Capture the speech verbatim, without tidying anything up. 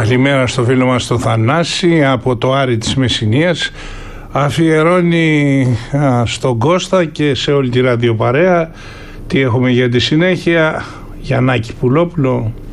Καλημέρα στο φίλο μας το Θανάση από το Άρη της Μεσσηνίας. Αφιερώνει α, στον Κώστα και σε όλη τη ραδιοπαρέα. Τι έχουμε για τη συνέχεια? Γιαννάκη Πουλόπουλο.